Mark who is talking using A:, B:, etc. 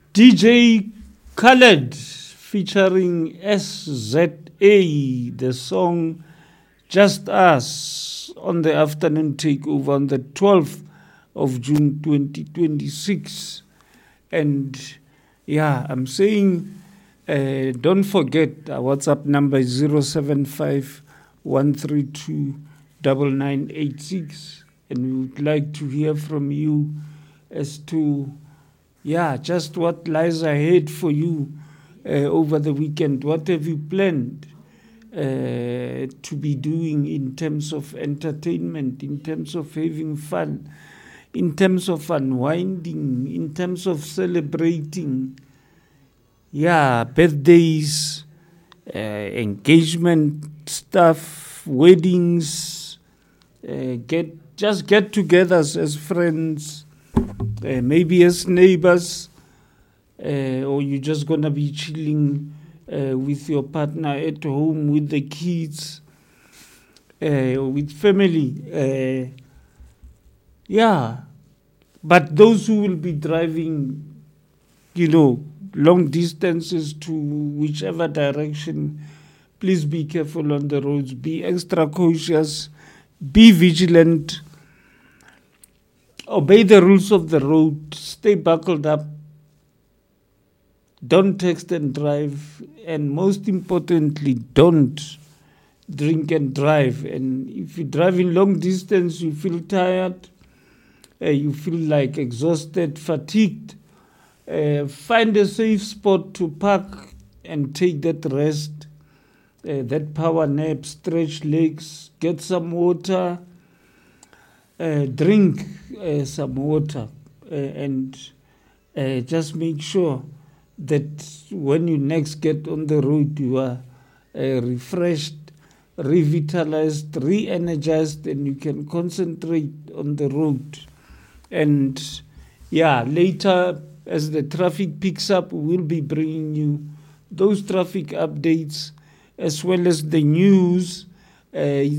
A: DJ Khaled featuring SZA, the song Just Us on the afternoon takeover on the 12th of June 2026. And yeah, I'm saying don't forget our WhatsApp number is 075 132 9986. And we would like to hear from you as to just what lies ahead for you over the weekend. What have you planned to be doing in terms of entertainment, in terms of having fun, in terms of unwinding, in terms of celebrating, birthdays, engagement stuff, weddings, get-togethers as friends, maybe as neighbors, or you're just going to be chilling with your partner at home, with the kids, with family. But those who will be driving, long distances to whichever direction, please be careful on the roads, be extra cautious, be vigilant, obey the rules of the road, stay buckled up, don't text and drive, and most importantly, don't drink and drive. And if you're driving long distance, you feel tired, you feel like exhausted, fatigued, find a safe spot to park and take that rest, that power nap, stretch legs, get some water, drink some water, and just make sure that when you next get on the road, you are refreshed, revitalized, re-energized, and you can concentrate on the road. And later, as the traffic picks up, we'll be bringing you those traffic updates as well as the news.